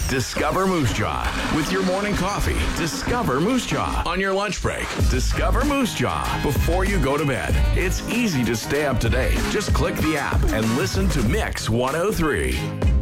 Discover Moose Jaw. With your morning coffee, discover Moose Jaw. On your lunch break, discover Moose Jaw. Before you go to bed, it's easy to stay up to date. Just click the app and listen to Mix 103.